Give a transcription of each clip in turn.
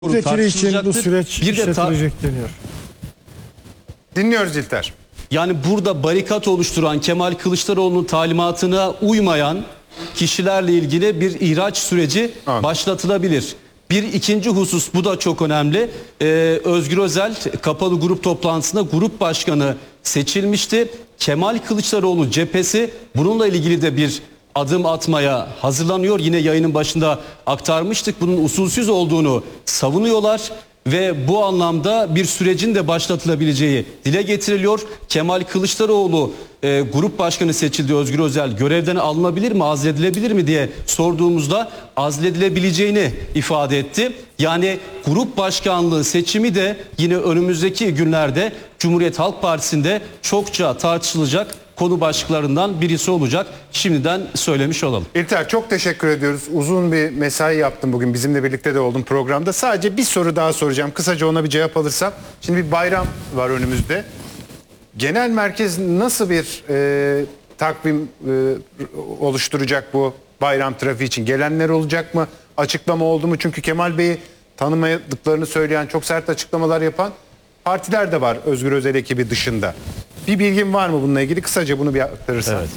Milletvekili için bu süreç bir de işletilecek deniyor. Dinliyoruz İlter. yani burada barikat oluşturan Kemal Kılıçdaroğlu'nun talimatına uymayan kişilerle ilgili bir ihraç süreci başlatılabilir. Bir ikinci husus, bu da çok önemli. Özgür Özel kapalı grup toplantısında grup başkanı seçilmişti. Kemal Kılıçdaroğlu cephesi bununla ilgili de bir adım atmaya hazırlanıyor. Yine yayının başında aktarmıştık. Bunun usulsüz olduğunu savunuyorlar ve bu anlamda bir sürecin de başlatılabileceği dile getiriliyor. Kemal Kılıçdaroğlu grup başkanı seçildi, Özgür Özel görevden alınabilir mi, azledilebilir mi diye sorduğumuzda azledilebileceğini ifade etti. Yani grup başkanlığı seçimi de yine önümüzdeki günlerde Cumhuriyet Halk Partisi'nde çokça tartışılacak konu başlıklarından birisi olacak. Şimdiden söylemiş olalım. İlter, çok teşekkür ediyoruz. Uzun bir mesai yaptın bugün. Bizimle birlikte de oldun programda. Sadece bir soru daha soracağım. Kısaca ona bir cevap alırsam. Şimdi bir bayram var önümüzde. Genel merkez nasıl bir takvim oluşturacak bu bayram trafiği için? Gelenler olacak mı? Açıklama oldu mu? Çünkü Kemal Bey'i tanımadıklarını söyleyen, çok sert açıklamalar yapan partiler de var Özgür Özel ekibi dışında. Bir bilgin var mı bununla ilgili? Kısaca bunu bir aktarırsan. Evet.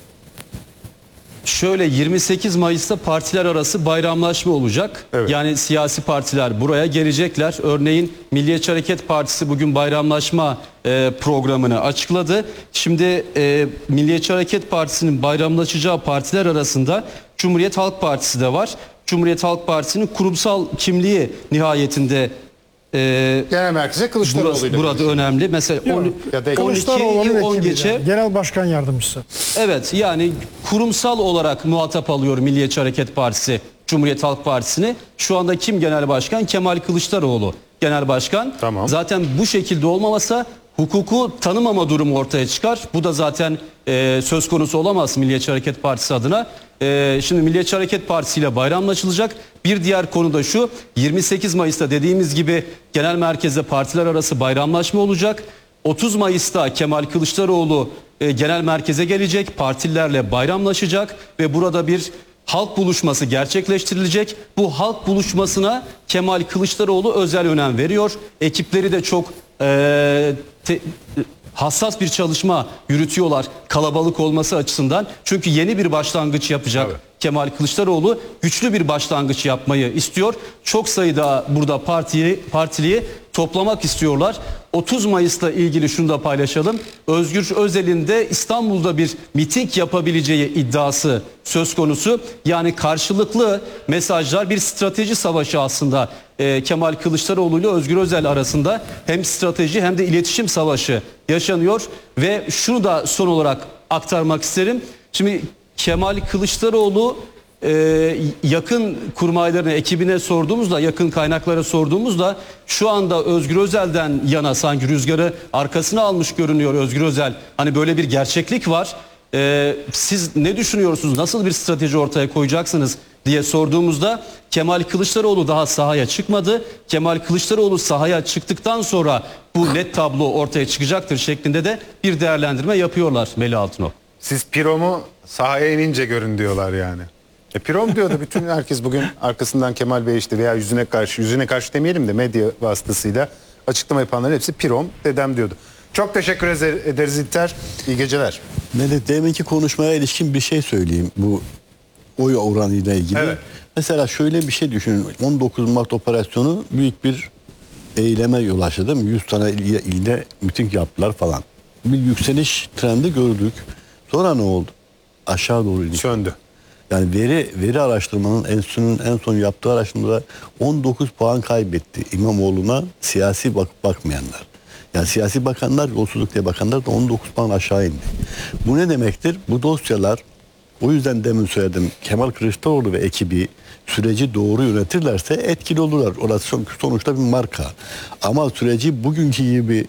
Şöyle, 28 Mayıs'ta partiler arası bayramlaşma olacak. Evet. Yani siyasi partiler buraya gelecekler. Örneğin Milliyetçi Hareket Partisi bugün bayramlaşma programını açıkladı. Şimdi Milliyetçi Hareket Partisi'nin bayramlaşacağı partiler arasında Cumhuriyet Halk Partisi de var. Cumhuriyet Halk Partisi'nin kurumsal kimliği nihayetinde Genel merkeze Kılıçdaroğlu'yla burada önemli. Mesela ya da 12 10 geçe Genel Başkan Yardımcısı. evet, yani kurumsal olarak muhatap alıyor Milliyetçi Hareket Partisi Cumhuriyet Halk Partisi'ni. Şu anda kim genel başkan? Kemal Kılıçdaroğlu genel başkan. Tamam. Zaten bu şekilde olmamasa hukuku tanımama durumu ortaya çıkar. Bu da zaten söz konusu olamaz Milliyetçi Hareket Partisi adına. Şimdi Milliyetçi Hareket Partisi ile bayramlaşılacak. Bir diğer konu da şu: 28 Mayıs'ta dediğimiz gibi genel merkezde partiler arası bayramlaşma olacak. 30 Mayıs'ta Kemal Kılıçdaroğlu genel merkeze gelecek, partililerle bayramlaşacak ve burada bir halk buluşması gerçekleştirilecek. Bu halk buluşmasına Kemal Kılıçdaroğlu özel önem veriyor. Ekipleri de çok hassas bir çalışma yürütüyorlar kalabalık olması açısından. Çünkü yeni bir başlangıç yapacak. Evet. Kemal Kılıçdaroğlu güçlü bir başlangıç yapmayı istiyor. Çok sayıda burada partiliyi toplamak istiyorlar. 30 Mayıs'la ilgili şunu da paylaşalım. Özgür Özel'in de İstanbul'da bir miting yapabileceği iddiası söz konusu. Yani karşılıklı mesajlar, bir strateji savaşı aslında Kemal Kılıçdaroğlu ile Özgür Özel arasında hem strateji hem de iletişim savaşı yaşanıyor. Ve şunu da son olarak aktarmak isterim. Şimdi Kemal Kılıçdaroğlu yakın kurmaylarına, ekibine sorduğumuzda, yakın kaynaklara sorduğumuzda şu anda Özgür Özel'den yana sanki rüzgarı arkasına almış görünüyor Özgür Özel. Hani böyle bir gerçeklik var. Siz ne düşünüyorsunuz? Nasıl bir strateji ortaya koyacaksınız diye sorduğumuzda Kemal Kılıçdaroğlu daha sahaya çıkmadı. Kemal Kılıçdaroğlu sahaya çıktıktan sonra bu net tablo ortaya çıkacaktır şeklinde de bir değerlendirme yapıyorlar Melih Altınok. Siz Pirom'u sahaya inince görün diyorlar yani. Pirom diyordu bütün herkes bugün arkasından Kemal Bey işte veya yüzüne karşı demeyelim de medya vasıtasıyla açıklama yapanların hepsi Pirom dedem diyordu. Çok teşekkür ederiz İlter. İyi geceler. Deminki konuşmaya ilişkin bir şey söyleyeyim bu oy oranıyla ilgili. Evet. Mesela şöyle bir şey düşünün. 19 Mart operasyonu büyük bir eyleme yol açtı değil mi? 100 tane ilde miting yaptılar falan. Bir yükseliş trendi gördük. Sonra ne oldu? Aşağı doğru indi. Söndü. Yani veri araştırmanın enstitünün en son yaptığı araştırmada 19 puan kaybetti İmamoğlu'na siyasi bakmayanlar. Yani siyasi bakanlar, yolsuzluk diye bakanlar da 19 puan aşağı indi. Bu ne demektir? Bu dosyalar, o yüzden demin söyledim, Kemal Kılıçdaroğlu ve ekibi süreci doğru yönetirlerse etkili olurlar. Orası sonuçta bir marka. Ama süreci bugünkü gibi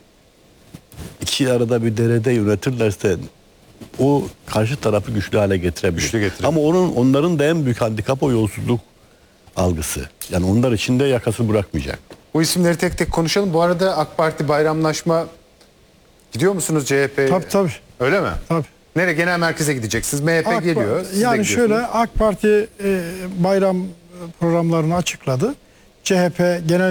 iki arada bir derede yönetirlerse o karşı tarafı güçlü hale getirebilir. Ama onların da en büyük handikapı o yolsuzluk algısı. Yani onlar için de yakası bırakmayacak. Bu isimleri tek tek konuşalım. Bu arada AK Parti bayramlaşma gidiyor musunuz CHP? Tabii. Öyle mi? Tabii. Nereye? Genel merkeze gideceksiniz. MHP geliyor. Siz de yani şöyle, AK Parti bayram programlarını açıkladı. CHP Genel